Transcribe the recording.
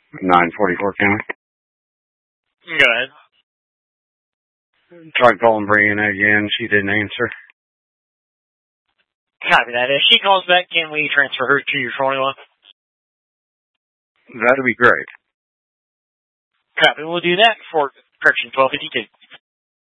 944 County. Go ahead. Tried calling Brianna again. She didn't answer. Copy that. If she calls back, can we transfer her to your 21? That'd be great. Copy. We'll do that for correction 1252.